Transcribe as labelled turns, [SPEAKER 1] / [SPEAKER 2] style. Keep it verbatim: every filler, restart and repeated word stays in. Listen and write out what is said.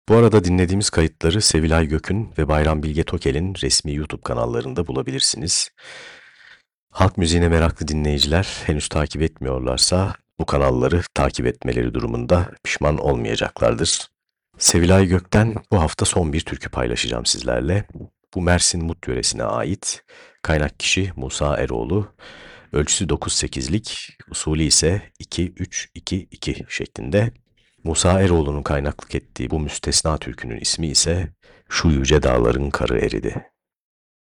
[SPEAKER 1] Bu arada dinlediğimiz kayıtları Sevilay Gök'ün ve Bayram Bilge Tokel'in resmi YouTube kanallarında bulabilirsiniz. Halk müziğine meraklı dinleyiciler henüz takip etmiyorlarsa bu kanalları takip etmeleri durumunda pişman olmayacaklardır. Sevilay Gök'ten bu hafta son bir türkü paylaşacağım sizlerle. Bu Mersin Mut yöresine ait. Kaynak kişi Musa Eroğlu. Ölçüsü dokuz sekizlik, usulü ise iki üç iki iki şeklinde. Musa Eroğlu'nun kaynaklık ettiği bu müstesna türkünün ismi ise Şu Yüce Dağların Karı Eridi.